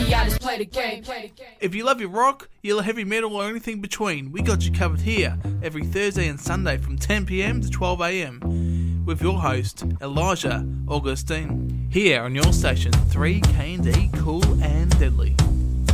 I just play the game. If you love your rock, your heavy metal or anything between, we got you covered here every Thursday and Sunday from 10pm to 12am with your host, Elijah Augustine, here on your station 3K&D Cool and Deadly.